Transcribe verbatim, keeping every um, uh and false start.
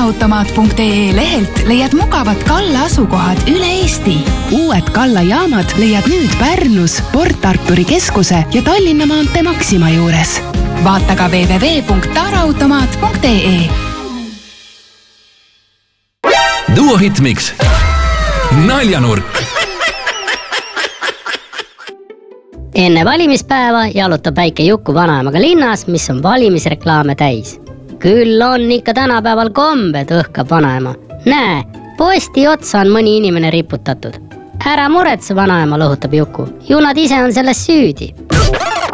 taraautomaat punkt ee lehelt leiad mugavad Kalla asukohad üle Eesti. Uued Kalla jaamad leiad nüüd Pärnus, Port Arturi keskuse ja Tallinna maantee Maxima juures. Vaata ka double-u double-u double-u punkt taraautomaat punkt ee. Duo Hitmix. Naljanurk. Enne valimispäeva jalutab väike Juku vanaemaga linnas, mis on valimisreklaame täis. Küll on ikka tänapäeval kombed, õhkab vanaema. Näe, posti otsa on mõni inimene riputatud. Ära muretse, vanaema, lohutab Juku. Ju nad ise on selles süüdi.